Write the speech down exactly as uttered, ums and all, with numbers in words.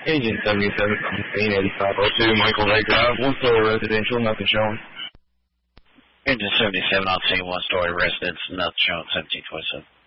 Agent seventy-seven on scene, eighty-five oh two, Michael Ray Drive, one-story residential, nothing showing. Agent seventy-seven on scene, one-story residence, nothing showing, seventeen twenty-seven.